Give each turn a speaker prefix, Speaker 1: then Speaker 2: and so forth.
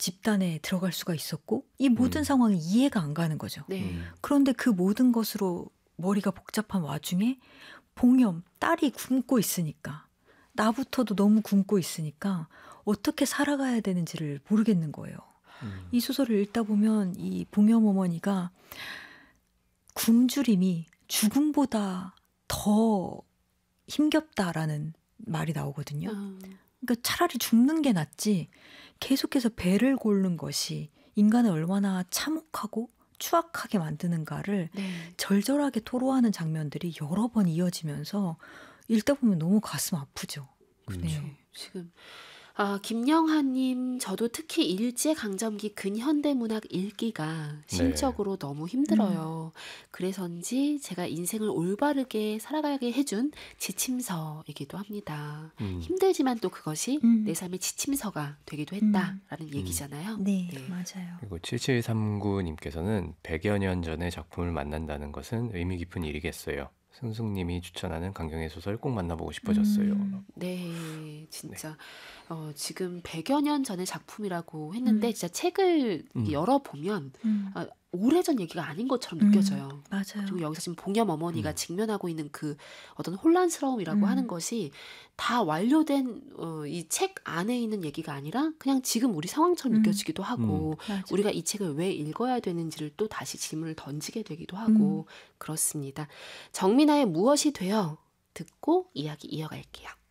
Speaker 1: 집단에 들어갈 수가 있었고 이 모든 상황이 이해가 안 가는 거죠.
Speaker 2: 네.
Speaker 1: 그런데 그 모든 것으로 머리가 복잡한 와중에 봉염, 딸이 굶고 있으니까 나부터도 너무 굶고 있으니까 어떻게 살아가야 되는지를 모르겠는 거예요. 이 소설을 읽다 보면 이 봉염 어머니가 굶주림이 죽음보다 더 힘겹다라는 말이 나오거든요. 그러니까 차라리 죽는 게 낫지 계속해서 배를 고르는 것이 인간을 얼마나 참혹하고 추악하게 만드는가를 절절하게 토로하는 장면들이 여러 번 이어지면서 읽다 보면 너무 가슴 아프죠.
Speaker 2: 네. 지금 김영하님, 저도 특히 일제강점기 근현대문학 읽기가 심적으로 너무 힘들어요. 그래서인지 제가 인생을 올바르게 살아가게 해준 지침서이기도 합니다. 힘들지만 또 그것이 내 삶의 지침서가 되기도 했다라는 얘기잖아요.
Speaker 1: 네, 맞아요.
Speaker 3: 그리고 7739님께서는 100여 년 전의 작품을 만난다는 것은 의미 깊은 일이겠어요. 승숙님이 추천하는 강경의 소설 꼭 만나보고 싶어졌어요.
Speaker 2: 네, 진짜 지금 100여 년 전의 작품이라고 했는데 진짜 책을 열어보면 오래전 얘기가 아닌 것처럼 느껴져요.
Speaker 1: 맞아요.
Speaker 2: 그리고 여기서 지금 봉염 어머니가 직면하고 있는 그 어떤 혼란스러움이라고 하는 것이 다 완료된 이 책 안에 있는 얘기가 아니라 그냥 지금 우리 상황처럼 느껴지기도 하고 우리가 이 책을 왜 읽어야 되는지를 또 다시 질문을 던지게 되기도 하고 그렇습니다. 정민아의 무엇이 되어 듣고 이야기 이어갈게요.